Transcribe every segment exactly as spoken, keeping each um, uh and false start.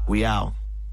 We out.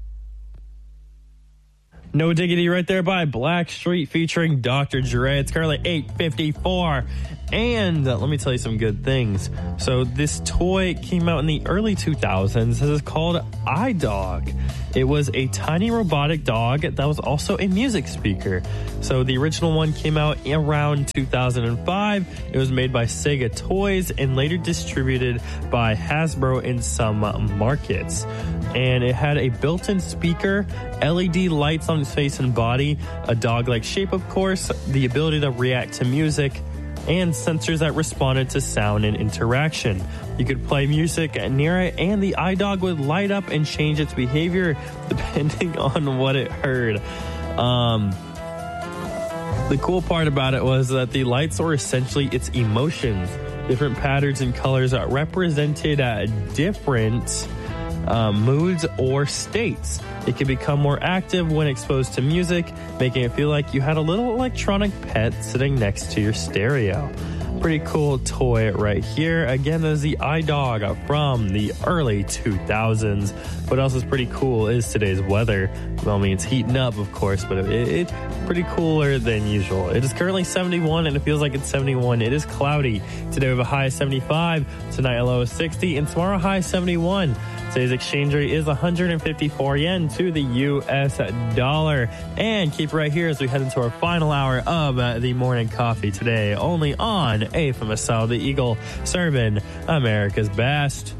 No Diggity right there by Blackstreet featuring Doctor Dre. It's currently eight fifty-four. And uh, let me tell you some good things. So this toy came out in the early two thousands. This is called iDog. It was a tiny robotic dog that was also a music speaker. So the original one came out around two thousand five. It was made by Sega Toys and later distributed by Hasbro in some markets. And it had a built-in speaker, L E D lights on its face and body, a dog-like shape, of course, the ability to react to music, and sensors that responded to sound and interaction. You could play music near it, and the iDog would light up and change its behavior depending on what it heard. Um, the cool part about it was that the lights were essentially its emotions. Different patterns and colors that represented uh, different uh, moods or states. It could become more active when exposed to music, making it feel like you had a little electronic pet sitting next to your stereo. Pretty cool toy right here. Again, there's the iDog from the early two thousands. What else is pretty cool is today's weather. Well, I mean, it's heating up, of course, but it, it's pretty cooler than usual. It is currently seventy-one, and it feels like it's seventy-one. It is cloudy. Today we have a high of seventy-five. Tonight a low of sixty, and tomorrow a high of seventy-one. Today's exchange rate is one hundred fifty-four yen to the U S dollar. And keep right here as we head into our final hour of uh, the morning coffee today, only on A F M S L, the Eagle, serving America's best.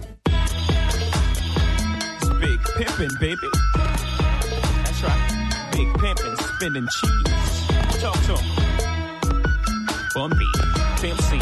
It's big pimpin', baby. That's right. Big pimpin', spinning cheese. Talk to him. Bumby, Pimp C.